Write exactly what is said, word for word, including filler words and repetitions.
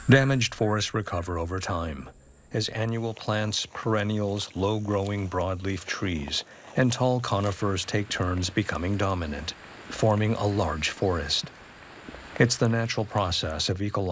Damaged forests recover over time as annual plants, perennials, low-growing broadleaf trees, and tall conifers take turns becoming dominant, forming a large forest. It's the natural process of ecological